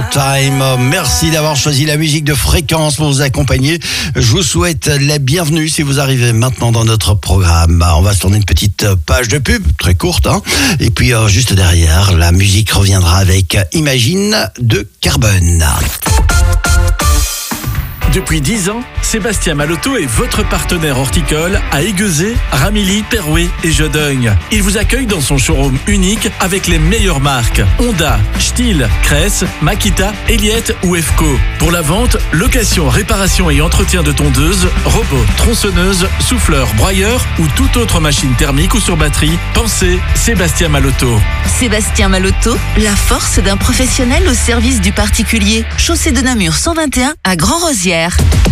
Time. Merci d'avoir choisi la musique de Fréquence pour vous accompagner. Je vous souhaite la bienvenue si vous arrivez maintenant dans notre programme. On va se tourner une petite page de pub, très courte, hein. Et puis juste derrière, la musique reviendra avec Imagine de Carbone. Depuis 10 ans, Sébastien Malotto est votre partenaire horticole à Aiguezé, Ramilly, Perouet et Jodogne. Il vous accueille dans son showroom unique avec les meilleures marques Honda, Stihl, Cress, Makita, Elliott ou EFCO. Pour la vente, location, réparation et entretien de tondeuses, robots, tronçonneuses, souffleurs, broyeurs ou toute autre machine thermique ou sur batterie, pensez Sébastien Malotto. Sébastien Malotto, la force d'un professionnel au service du particulier. Chaussée de Namur 121 à Grand-Rosières.